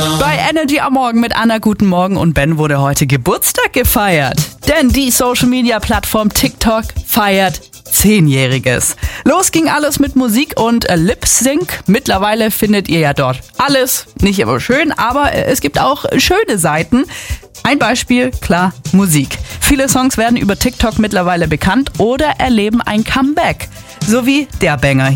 Bei Energy am Morgen mit Anna, guten Morgen, und Ben wurde heute Geburtstag gefeiert. Denn die Social-Media-Plattform TikTok feiert 10-Jähriges. Los ging alles mit Musik und Lip Sync. Mittlerweile findet ihr ja dort alles, nicht immer schön, aber es gibt auch schöne Seiten. Ein Beispiel, klar, Musik. Viele Songs werden über TikTok mittlerweile bekannt oder erleben ein Comeback. So wie der Banger